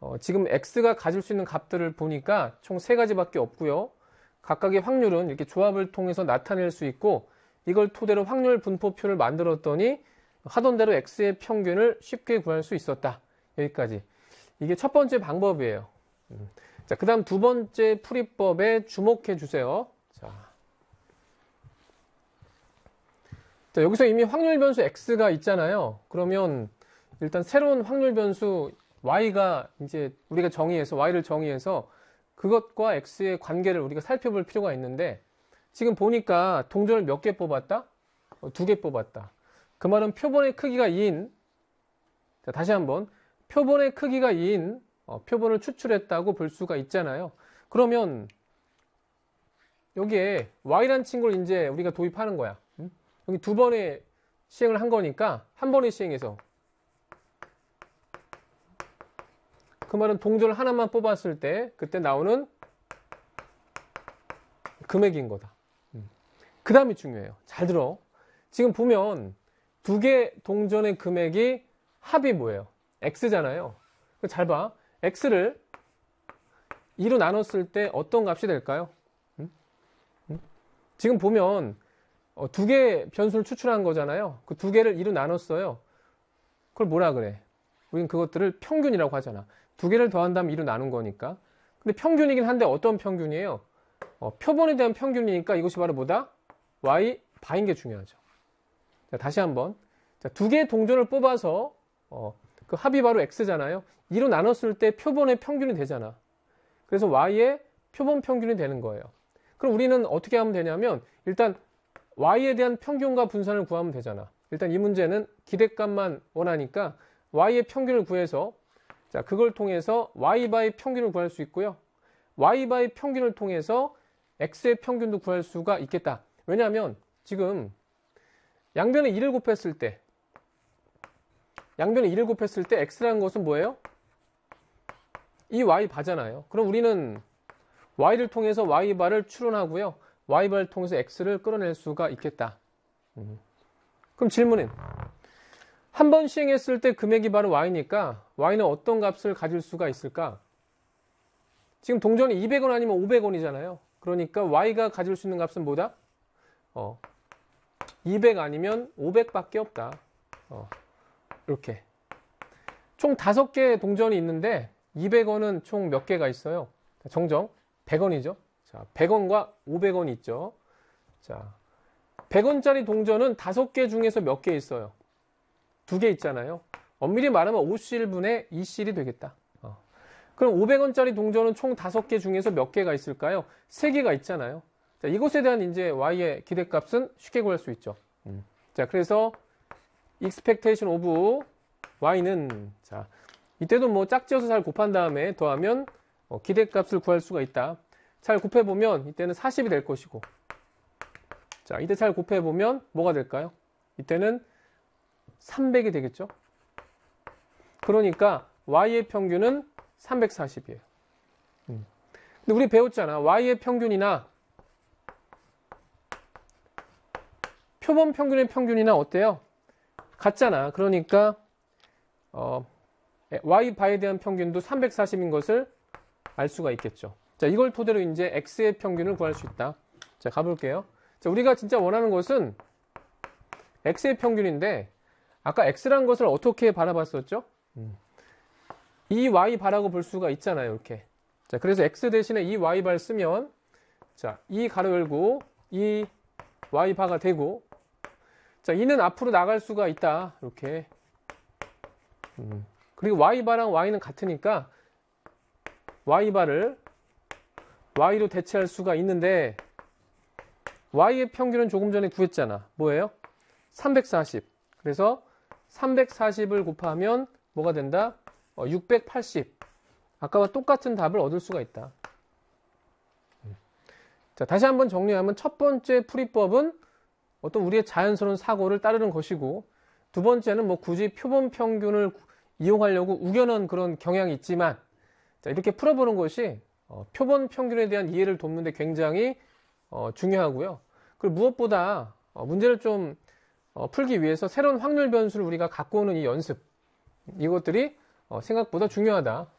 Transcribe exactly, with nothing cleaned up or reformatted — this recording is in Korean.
어, 지금 x가 가질 수 있는 값들을 보니까 총 세 가지밖에 없고요. 각각의 확률은 이렇게 조합을 통해서 나타낼 수 있고, 이걸 토대로 확률 분포표를 만들었더니 하던 대로 x의 평균을 쉽게 구할 수 있었다. 여기까지. 이게 첫 번째 방법이에요. 음. 자, 그 다음 두 번째 풀이법에 주목해 주세요. 자. 자, 여기서 이미 확률 변수 x가 있잖아요. 그러면 일단 새로운 확률 변수 y가 이제 우리가 정의해서, y를 정의해서 그것과 x의 관계를 우리가 살펴볼 필요가 있는데, 지금 보니까 동전을 몇 개 뽑았다? 어, 두 개 뽑았다. 그 말은 표본의 크기가 이인, 자, 다시 한번, 표본의 크기가 이인 어, 표본을 추출했다고 볼 수가 있잖아요. 그러면 여기에 y라는 친구를 이제 우리가 도입하는 거야. 음? 여기 두 번의 시행을 한 거니까 한 번의 시행해서, 그 말은 동전을 하나만 뽑았을 때 그때 나오는 금액인 거다. 음. 그 다음이 중요해요. 잘 들어. 지금 보면 두 개 동전의 금액이 합이 뭐예요? x잖아요. 잘 봐. x를 이로 나눴을 때 어떤 값이 될까요? 음? 음? 지금 보면 어, 두 개 변수를 추출한 거잖아요. 그 두 개를 이로 나눴어요. 그걸 뭐라 그래? 우린 그것들을 평균이라고 하잖아. 두 개를 더한다면 이로 나눈 거니까. 근데 평균이긴 한데 어떤 평균이에요? 어, 표본에 대한 평균이니까 이것이 바로 뭐다? y 바인 게 중요하죠. 자, 다시 한번. 자, 두 개의 동전을 뽑아서 어, 그 합이 바로 x잖아요. 이로 나눴을 때 표본의 평균이 되잖아. 그래서 y의 표본 평균이 되는 거예요. 그럼 우리는 어떻게 하면 되냐면, 일단 y에 대한 평균과 분산을 구하면 되잖아. 일단 이 문제는 기대값만 원하니까 y의 평균을 구해서, 자, 그걸 통해서 y 바의 평균을 구할 수 있고요. y 바의 평균을 통해서 x의 평균도 구할 수가 있겠다. 왜냐하면 지금 양변에 이를 곱했을 때, 양변에 이를 곱했을 때 x라는 것은 뭐예요? 이 y 바잖아요. 그럼 우리는 y를 통해서 y 바를 추론하고요. y 바를 통해서 x를 끌어낼 수가 있겠다. 음. 그럼 질문은, 한 번 시행했을 때 금액이 바로 y니까 y는 어떤 값을 가질 수가 있을까? 지금 동전이 이백 원 아니면 오백 원이잖아요. 그러니까 y가 가질 수 있는 값은 뭐다? 어, 이백 아니면 오백밖에 없다. 어, 이렇게. 총 다섯 개의 동전이 있는데 이백 원은 총 몇 개가 있어요? 정정 백 원이죠. 자, 백 원과 오백 원이 있죠. 자, 백 원짜리 동전은 다섯 개 중에서 몇 개 있어요? 두 개 있잖아요. 엄밀히 말하면 오 실분의 이 실이 되겠다. 어. 그럼 오백 원짜리 동전은 총 다섯 개 중에서 몇 개가 있을까요? 세 개가 있잖아요. 자, 이것에 대한 이제 y의 기대값은 쉽게 구할 수 있죠. 음. 자, 그래서 expectation of y는, 자, 이때도 뭐 짝지어서 잘 곱한 다음에 더하면 어, 기대값을 구할 수가 있다. 잘 곱해보면 이때는 사십이 될 것이고, 자, 이때 잘 곱해보면 뭐가 될까요? 이때는 삼백이 되겠죠. 그러니까 y의 평균은 삼백사십이에요. 음. 근데 우리 배웠잖아. y의 평균이나 표본 평균의 평균이나 어때요? 같잖아. 그러니까 어, y 바에 대한 평균도 삼백사십인 것을 알 수가 있겠죠. 자, 이걸 토대로 이제 x의 평균을 구할 수 있다. 자, 가볼게요. 자, 우리가 진짜 원하는 것은 x의 평균인데, 아까 x라는 것을 어떻게 바라봤었죠? 음. 이 y 바라고 볼 수가 있잖아요. 이렇게. 자, 그래서 x 대신에 이 y 발 쓰면, 자, 이 가로 열고 이 y 바가 되고, 자, 이는 앞으로 나갈 수가 있다. 이렇게. 음. 그리고 y 바랑 y는 같으니까 y 바를 y로 대체할 수가 있는데, y의 평균은 조금 전에 구했잖아. 뭐예요? 삼백사십. 그래서 삼백사십을 곱하면 뭐가 된다? 어, 육백팔십. 아까와 똑같은 답을 얻을 수가 있다. 자, 다시 한번 정리하면 첫 번째 풀이법은 어떤 우리의 자연스러운 사고를 따르는 것이고, 두 번째는 뭐 굳이 표본 평균을 이용하려고 우겨넣은 그런 경향이 있지만, 자, 이렇게 풀어보는 것이 어, 표본 평균에 대한 이해를 돕는 데 굉장히 어, 중요하고요. 그리고 무엇보다 어, 문제를 좀 어, 풀기 위해서 새로운 확률 변수를 우리가 갖고 오는 이 연습, 이것들이 어, 생각보다 중요하다.